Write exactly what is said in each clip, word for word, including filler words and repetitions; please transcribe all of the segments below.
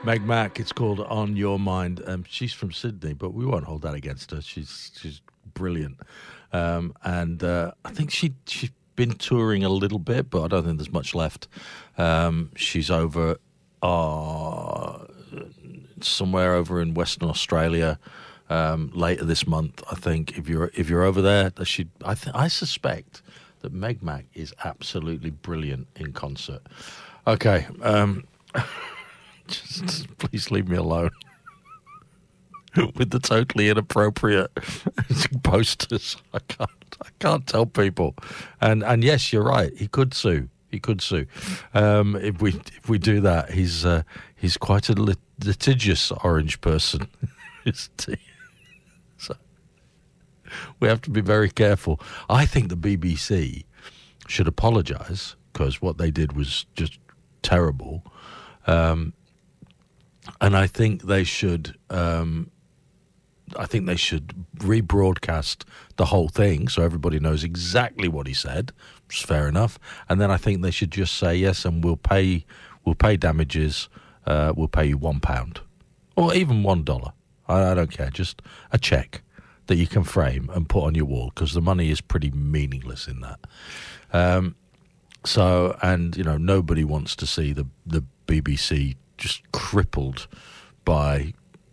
Meg Mac, it's called On Your Mind. Um, she's from Sydney, but we won't hold that against her. She's she's brilliant. Um, and uh, I think she, she's been touring a little bit, but I don't think there's much left. Um, she's over uh, somewhere over in Western Australia um, later this month, I think. If you're if you're over there, she, I, th- I suspect that Meg Mac is absolutely brilliant in concert. Okay. Um, Just please leave me alone with the totally inappropriate posters. I can't. I can't tell people. And and yes, you're right. He could sue. He could sue. Um, if we if we do that, he's uh, he's quite a lit- litigious orange person, isn't he? So we have to be very careful. I think the B B C should apologise because what they did was just terrible. Um, And I think they should. Um, I think they should rebroadcast the whole thing so everybody knows exactly what he said. Which is fair enough. And then I think they should just say yes, and we'll pay. We'll pay damages. Uh, we'll pay you one pound, or even one dollar. I, I don't care. Just a check that you can frame and put on your wall because the money is pretty meaningless in that. Um, so, and you know, nobody wants to see the the B B C just crippled by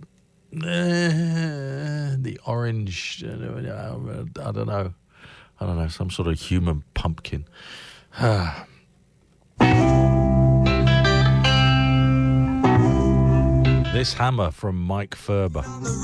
uh, the orange, uh, I don't know, I don't know, some sort of human pumpkin. This hammer from Mike Ferber.